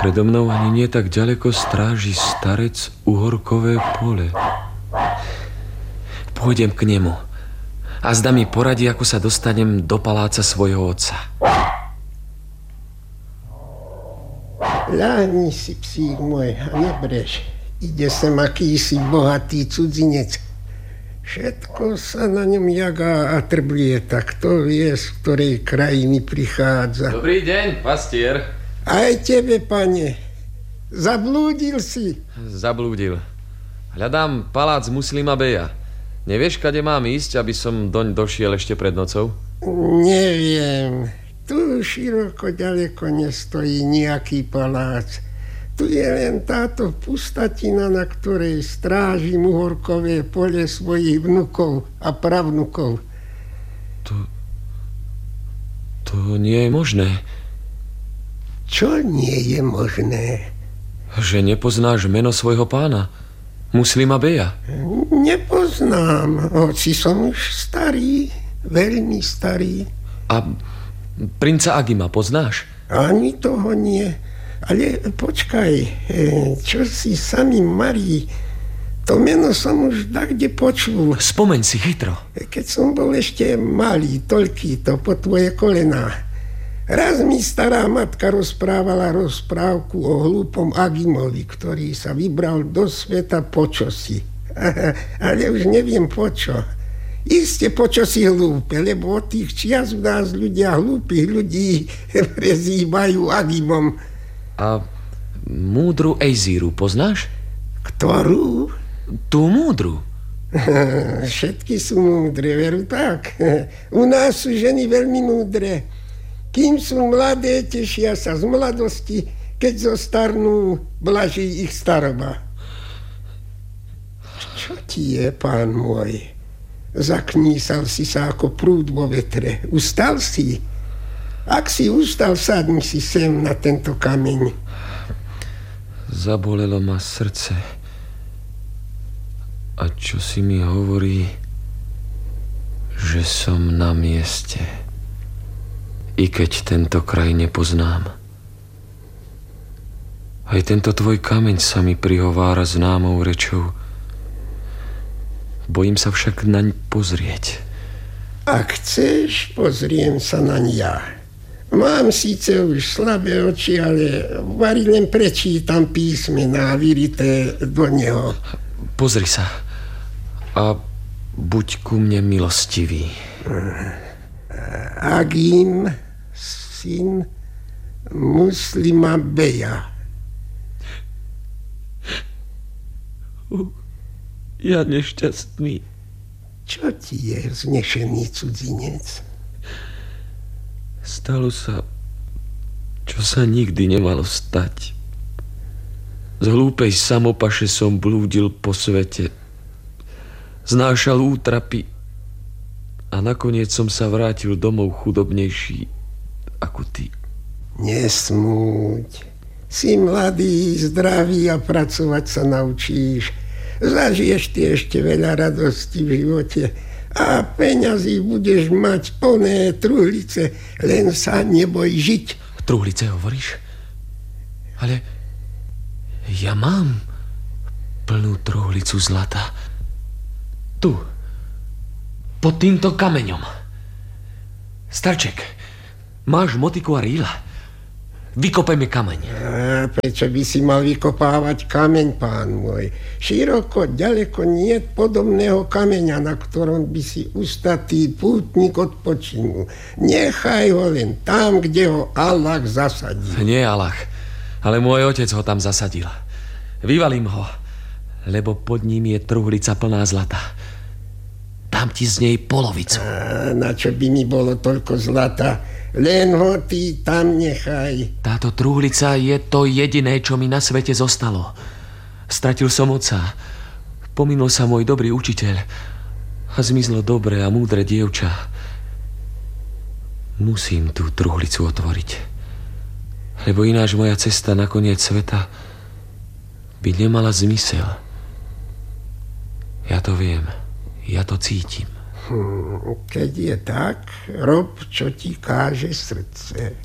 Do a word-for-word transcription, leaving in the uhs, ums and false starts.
Predo mnou ani nie tak ďaleko stráži starec uhorkové pole. Pôjdem k nemu a zdá mi poradí, ako sa dostanem do paláca svojho otca. Ľahni si, psík môj, a nebrež. Ide sem akýsi bohatý cudzinec. Všetko sa na ňom jagá a trblieta. Kto vie, z ktorej krajiny prichádza. Dobrý deň, pastier. Aj tebe, pane. Zablúdil si. Zablúdil. Hľadám palác Muslima Beja. Nevieš, kade mám ísť, aby som doň došiel ešte pred nocou? Neviem. Tu široko ďaleko nestojí nejaký palác. Tu je len táto pustatina, na ktorej stráži uhorkové pole svojich vnukov a pravnukov. To... To nie je možné. Čo nie je možné? Že nepoznáš meno svojho pána, Muslima Beja? Nepoznám, hoci som už starý, veľmi starý. A princa Agima poznáš? Ani toho nie. Ale počkaj, čo si sami marí? To meno som už dakde počul. Spomeň si chytro. Keď som bol ešte malý, toľký to po tvoje kolená. Raz mi stará matka rozprávala rozprávku o hlúpom Agimovi, ktorý sa vybral do sveta po čosi. Ale už neviem po čo. Iste po čosi hlúpe, lebo od tých čias v nás ľudia hlúpych ľudí prezývajú Agimom. A múdru Ejzíru poznáš? Ktorú? Tú múdru. Všetky sú múdre, veru tak. U nás sú ženy veľmi múdre. Kým sú mladé, tešia sa z mladosti, keď zostarnú, blaží ich staroba. Čo ti je, pán môj? Zaknísal si sa ako prúd vo vetre. Ustal si? Ak si ustal, sadni si sem na tento kameň. Zabolelo ma srdce. A čo si mi hovorí, že som na mieste. I keď tento kraj nepoznám. Aj tento tvoj kameň sa mi prihovára známou rečou. Bojím sa však naň pozrieť. Ak chceš, pozriem sa naň ja. Mám síce už slabé oči, ale vari len prečítam písmená vyrité do neho. Pozri sa a buď ku mne milostivý. Agim, syn Muslima Beja. Ja nešťastný. Čo ti je, vznešený cudzinec? Stalo sa, čo sa nikdy nemalo stať. Z hlúpej samopaše som blúdil po svete. Znášal útrapy a nakoniec som sa vrátil domov chudobnejší ako ty. Nesmúď. Si mladý, zdravý a pracovať sa naučíš. Zažiješ ty ešte veľa radosti v živote a peňazí budeš mať plné truhlice, len sa neboj žiť. Truhlice hovoríš? Ale ja mám plnú truhlicu zlata. Tu, pod týmto kameňom. Starček, máš motiku a rýla? Vykopeme kameň. A prečo by si mal vykopávať kameň, pán môj? Široko, ďaleko nie podobného kameňa, na ktorom by si ustatý pútnik odpočinul. Nechaj ho len tam, kde ho Allah zasadil. Nie Allah, ale môj otec ho tam zasadil. Vyvalím ho, lebo pod ním je truhlica plná zlata. Dám ti z nej polovicu. A na čo by mi bolo toľko zlata? Len ho ty tam nechaj. Táto truhlica je to jediné, čo mi na svete zostalo. Stratil som otca. Pominul sa môj dobrý učiteľ. A zmizlo dobré a múdre dievča. Musím tú truhlicu otvoriť. Lebo ináč moja cesta na koniec sveta by nemala zmysel. Ja to viem. Ja to cítim. Hm, keď je tak, rob, čo ti káže srdce.